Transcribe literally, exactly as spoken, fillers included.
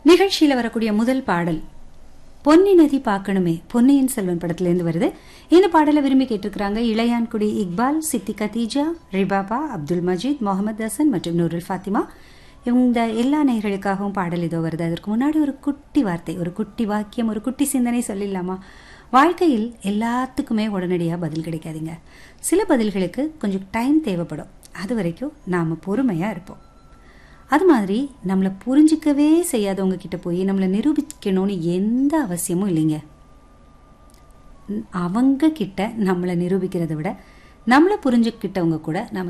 நிகழ்ச்சியில வரக்கூடிய முதல் பாடல் பொன்னி நதி பார்க்கணுமே பொன்னியின் செல்வன் படத்திலிருந்து வருது. இந்த பாடலை விரும்பி கேட்டிருக்கிறாங்க இளையான்குடி இக்பால், சித்தி கதீஜா, ரிபாபா, அப்துல் மஜீத், முகமது ஹசன் மற்றும் நூருல் ஃபாத்திமா. இந்த எல்லா நேயர்களுக்காகவும் பாடல் இதோ வருது. அதற்கு முன்னாடி ஒரு குட்டி வார்த்தை, ஒரு குட்டி வாக்கியம், ஒரு குட்டி சிந்தனை சொல்லிடலாமா? வாழ்க்கையில் எல்லாத்துக்குமே உடனடியாக பதில் கிடைக்காதுங்க. சில பதில்களுக்கு கொஞ்சம் டைம் தேவைப்படும். அது வரைக்கும் நாம் பொறுமையாக இருப்போம். அது மாதிரி நம்மளை புரிஞ்சிக்கவே செய்யாதவங்க கிட்ட போய் நம்மளை நிரூபிக்கணும்னு எந்த அவசியமும் இல்லைங்க. அவங்க கிட்ட நம்மளை நிரூபிக்கிறத விட நம்மளை புரிஞ்சுக்கிட்டவங்க கூட நம்ம